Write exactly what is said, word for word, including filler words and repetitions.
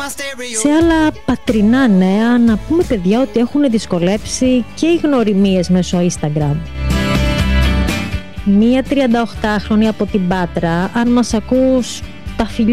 Σε άλλα πατρινά νέα, να πούμε παιδιά ότι έχουν δυσκολέψει και οι γνωριμίες μέσω Instagram. Μία τριανταοκτάχρονη από την Πάτρα, αν μας ακούς, τα φιλιά